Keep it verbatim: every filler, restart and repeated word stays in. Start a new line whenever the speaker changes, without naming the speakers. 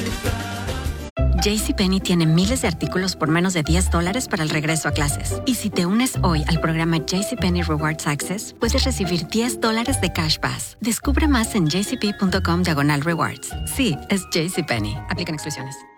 JCPenney tiene miles de artículos por menos de diez dólares para el regreso a clases. Y si te unes hoy al programa JCPenney Rewards Access, puedes recibir diez dólares de Cash Pass. Descubre más en jcp.com diagonal rewards. Sí, es JCPenney. Aplican exclusiones.